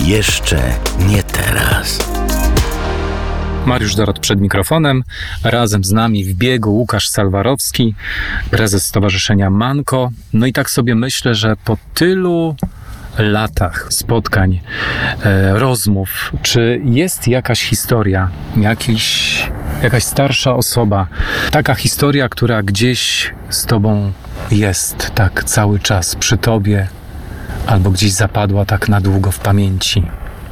Jeszcze nie teraz. Mariusz Dorot przed mikrofonem. Razem z nami w biegu Łukasz Salwarowski, prezes Stowarzyszenia Manko. No i tak sobie myślę, że po tylu latach spotkań, rozmów, czy jest jakaś historia, jakaś starsza osoba, taka historia, która gdzieś z tobą jest tak cały czas przy tobie, albo gdzieś zapadła tak na długo w pamięci?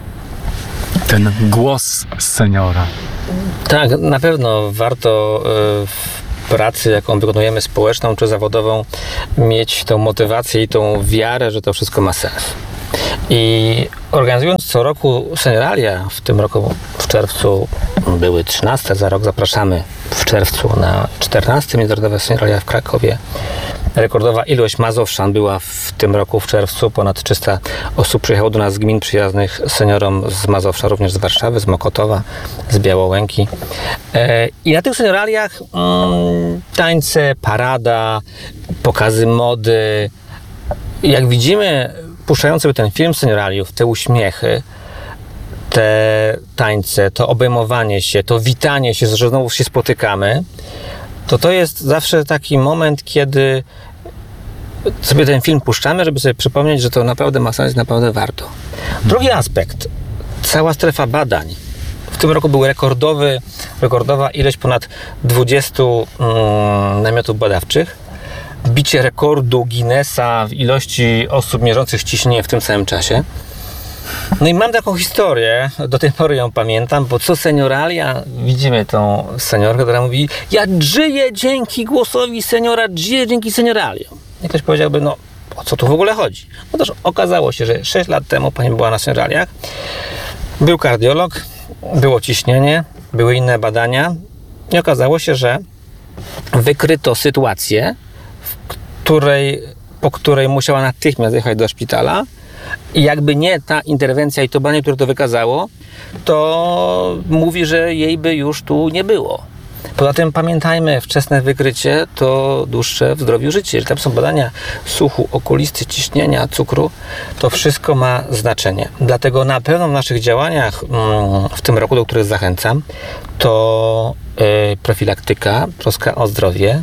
Ten głos seniora. Tak, na pewno warto w pracy, jaką wykonujemy, społeczną czy zawodową, mieć tą motywację i tą wiarę, że to wszystko ma sens. I organizując co roku senioralia, w tym roku w czerwcu były 13, za rok zapraszamy w czerwcu na 14 Międzynarodowe Senioralia w Krakowie. Rekordowa ilość Mazowszan była w tym roku w czerwcu. Ponad 300 osób przyjechało do nas z gmin przyjaznych seniorom z Mazowsza, również z Warszawy, z Mokotowa, z Białołęki. I na tych senioraliach tańce, parada, pokazy mody. Jak widzimy, puszczając sobie ten film senioraliów, te uśmiechy, te tańce, to obejmowanie się, to witanie się, że znowu się spotykamy, to jest zawsze taki moment, kiedy sobie ten film puszczamy, żeby sobie przypomnieć, że to naprawdę ma sens, naprawdę warto. Drugi aspekt, cała strefa badań. W tym roku był rekordowa ilość ponad 20 namiotów badawczych. Bicie rekordu Guinnessa w ilości osób mierzących ciśnienie w tym samym czasie. No i mam taką historię, do tej pory ją pamiętam, bo co senioralia, widzimy tą seniorkę, która mówi: ja żyję dzięki głosowi seniora, żyję dzięki senioraliom. I ktoś powiedziałby, no o co tu w ogóle chodzi? No też okazało się, że 6 lat temu pani była na senioraliach, był kardiolog, było ciśnienie, były inne badania i okazało się, że wykryto sytuację, po której musiała natychmiast jechać do szpitala. I jakby nie ta interwencja i to badanie, które to wykazało, to mówi, że jej by już tu nie było. Poza tym pamiętajmy, wczesne wykrycie to dłuższe w zdrowiu życie. Jeżeli tam są badania słuchu, okulisty, ciśnienia, cukru, to wszystko ma znaczenie. Dlatego na pewno w naszych działaniach w tym roku, do których zachęcam, to profilaktyka, troska o zdrowie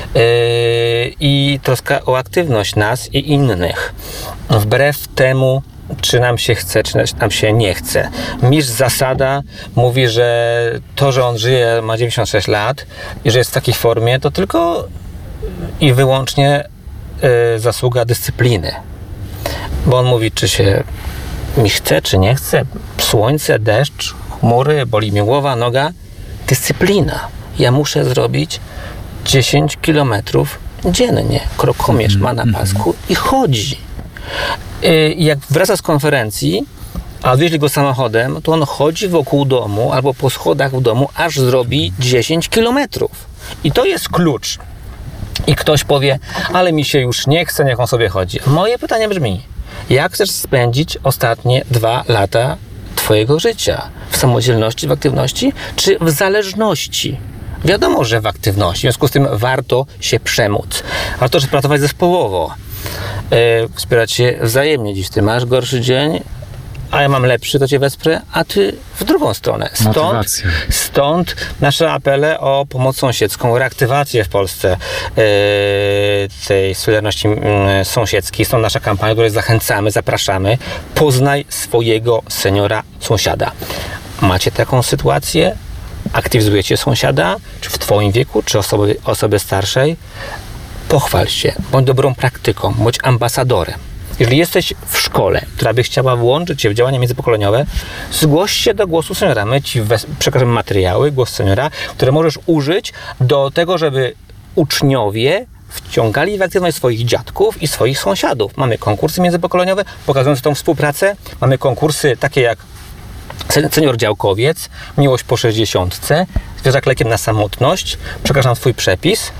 i troska o aktywność nas i innych. Wbrew temu, czy nam się chce, czy nam się nie chce. Mistrz Zasada mówi, że to, że on żyje, ma 96 lat i że jest w takiej formie, to tylko i wyłącznie zasługa dyscypliny. Bo on mówi, czy się mi chce, czy nie chce, słońce, deszcz, chmury, boli mnie głowa, noga. Dyscyplina. Ja muszę zrobić 10 kilometrów dziennie. Krokomierz ma na pasku i chodzi. Jak wraca z konferencji, a odwieźli go samochodem, to on chodzi wokół domu albo po schodach w domu, aż zrobi 10 kilometrów. I to jest klucz. I ktoś powie, ale mi się już nie chce, niech on sobie chodzi. Moje pytanie brzmi, jak chcesz spędzić ostatnie 2 lata twojego życia? W samodzielności, w aktywności, czy w zależności? Wiadomo, że w aktywności, w związku z tym warto się przemóc. Warto też pracować zespołowo. Wspierać się wzajemnie. Dziś ty masz gorszy dzień, a ja mam lepszy, to cię wesprę, a ty w drugą stronę. Stąd nasze apele o pomoc sąsiedzką, reaktywację w Polsce tej solidarności sąsiedzkiej. Stąd nasza kampania, do której zachęcamy, zapraszamy. Poznaj swojego seniora, sąsiada. Macie taką sytuację? Aktywizujecie sąsiada? Czy w twoim wieku, czy osoby starszej? Pochwal się, bądź dobrą praktyką, bądź ambasadorem. Jeżeli jesteś w szkole, która by chciała włączyć się w działania międzypokoleniowe, zgłoś się do Głosu Seniora. My ci przekażemy materiały, Głos Seniora, które możesz użyć do tego, żeby uczniowie wciągali w aktywność swoich dziadków i swoich sąsiadów. Mamy konkursy międzypokoleniowe pokazujące tą współpracę. Mamy konkursy takie jak Senior Działkowiec, Miłość po 60, Zwierzak lekiem na samotność. Przekażę swój przepis,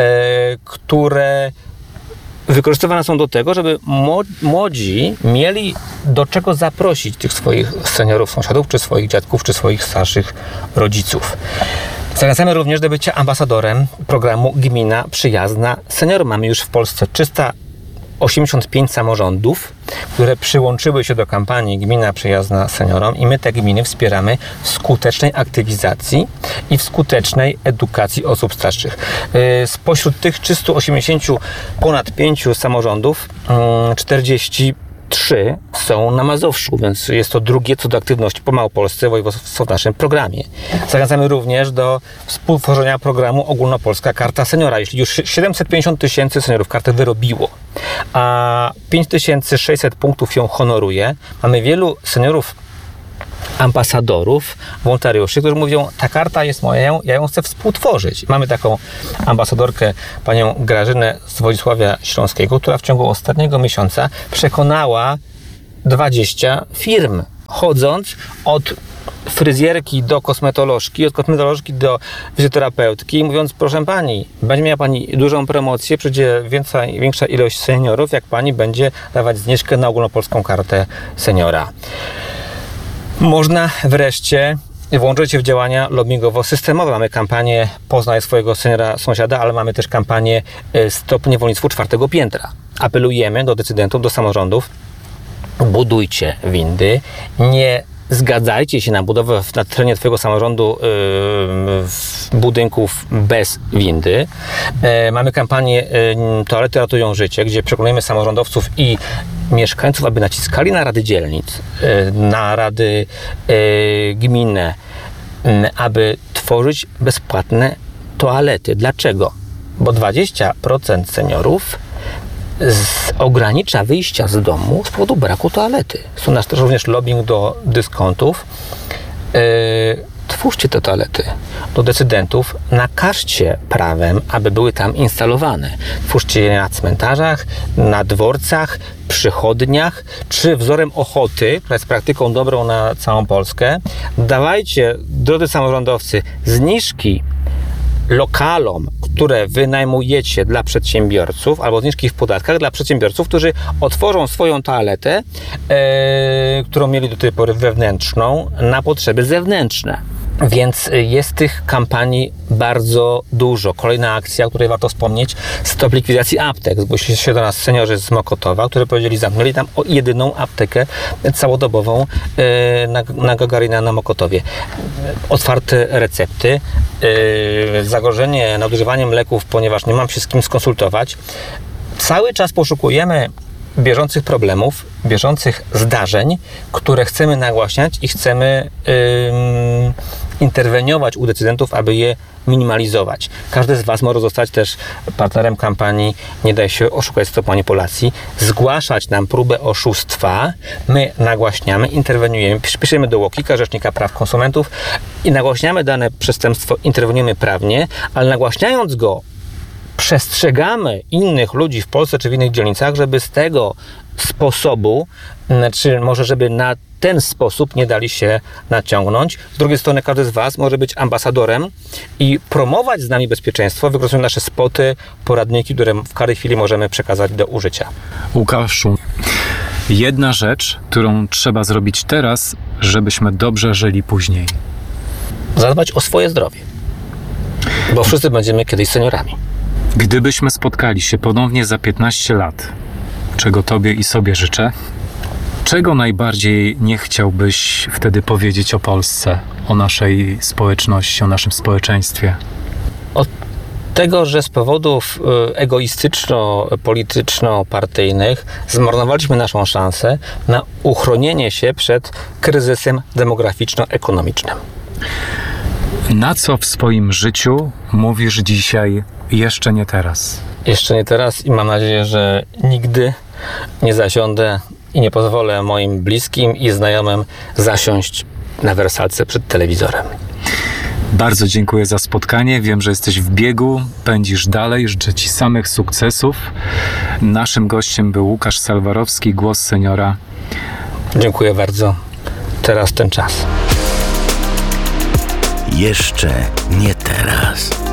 które wykorzystywane są do tego, żeby młodzi mieli do czego zaprosić tych swoich seniorów, sąsiadów, czy swoich dziadków, czy swoich starszych rodziców. Zachęcamy również do bycia ambasadorem programu Gmina Przyjazna Seniorom. Mamy już w Polsce 300 85 samorządów, które przyłączyły się do kampanii Gmina Przyjazna Seniorom i my te gminy wspieramy w skutecznej aktywizacji i w skutecznej edukacji osób starszych. Spośród tych 380 ponad 5 samorządów 43 są na Mazowszu, więc jest to drugie co do aktywności po Małopolsce województwo w naszym programie. Zachęcamy również do współtworzenia programu Ogólnopolska Karta Seniora. Jeśli już 750 000 seniorów kartę wyrobiło, a 5600 punktów ją honoruje, mamy wielu seniorów ambasadorów, wolontariuszy, którzy mówią, ta karta jest moja, ja ją chcę współtworzyć. Mamy taką ambasadorkę, panią Grażynę z Wodzisławia Śląskiego, która w ciągu ostatniego miesiąca przekonała 20 firm, chodząc od fryzjerki do kosmetolożki, od kosmetolożki do fizjoterapeutki, mówiąc, proszę pani, będzie miała pani dużą promocję, przyjdzie większa ilość seniorów, jak pani będzie dawać zniżkę na ogólnopolską kartę seniora. Można wreszcie włączyć się w działania lobbingowo-systemowe. Mamy kampanię Poznaj swojego seniora sąsiada, ale mamy też kampanię Stop niewolnictwu 4. piętra. Apelujemy do decydentów, do samorządów, budujcie windy, nie zgadzajcie się na budowę na terenie twojego samorządu budynków bez windy. Mamy kampanię Toalety ratują życie, gdzie przekonujemy samorządowców i mieszkańców, aby naciskali na rady dzielnic, na rady gminne, aby tworzyć bezpłatne toalety. Dlaczego? Bo 20% seniorów ogranicza wyjścia z domu z powodu braku toalety. Są nasz też również lobbying do dyskontów. Twórzcie te toalety. Do decydentów nakażcie prawem, aby były tam instalowane. Twórzcie je na cmentarzach, na dworcach, przy chodniach, czy wzorem Ochoty, która jest praktyką dobrą na całą Polskę. Dawajcie, drodzy samorządowcy, zniżki lokalom, które wynajmujecie dla przedsiębiorców, albo zniżki w podatkach dla przedsiębiorców, którzy otworzą swoją toaletę, którą mieli do tej pory wewnętrzną, na potrzeby zewnętrzne. Więc jest tych kampanii bardzo dużo. Kolejna akcja, o której warto wspomnieć, stop likwidacji aptek. Zgłosili się do nas seniorzy z Mokotowa, którzy powiedzieli, zamknęli tam jedyną aptekę całodobową na Gagarina na Mokotowie. Otwarte recepty, zagrożenie nadużywaniem leków, ponieważ nie mam się z kim skonsultować. Cały czas poszukujemy bieżących problemów, bieżących zdarzeń, które chcemy nagłaśniać i chcemy interweniować u decydentów, aby je minimalizować. Każdy z Was może zostać też partnerem kampanii Nie daj się oszukać, stop manipulacji, zgłaszać nam próbę oszustwa, my nagłaśniamy, interweniujemy, piszemy do UOKiK-a, Rzecznika Praw Konsumentów i nagłaśniamy dane przestępstwo, interweniujemy prawnie, ale nagłaśniając go przestrzegamy innych ludzi w Polsce czy w innych dzielnicach, żeby z tego sposobu, czy może żeby na ten sposób nie dali się naciągnąć. Z drugiej strony każdy z Was może być ambasadorem i promować z nami bezpieczeństwo, wykorzystując nasze spoty, poradniki, które w każdej chwili możemy przekazać do użycia. Łukaszu, jedna rzecz, którą trzeba zrobić teraz, żebyśmy dobrze żyli później. Zadbać o swoje zdrowie, bo wszyscy będziemy kiedyś seniorami. Gdybyśmy spotkali się ponownie za 15 lat, czego Tobie i sobie życzę, czego najbardziej nie chciałbyś wtedy powiedzieć o Polsce, o naszej społeczności, o naszym społeczeństwie? Od tego, że z powodów egoistyczno-polityczno-partyjnych zmarnowaliśmy naszą szansę na uchronienie się przed kryzysem demograficzno-ekonomicznym. Na co w swoim życiu mówisz dzisiaj jeszcze nie teraz? Jeszcze nie teraz i mam nadzieję, że nigdy nie zasiądę i nie pozwolę moim bliskim i znajomym zasiąść na wersalce przed telewizorem. Bardzo dziękuję za spotkanie. Wiem, że jesteś w biegu, pędzisz dalej. Życzę Ci samych sukcesów. Naszym gościem był Łukasz Salwarowski, Głos Seniora. Dziękuję bardzo. Teraz ten czas. Jeszcze nie teraz.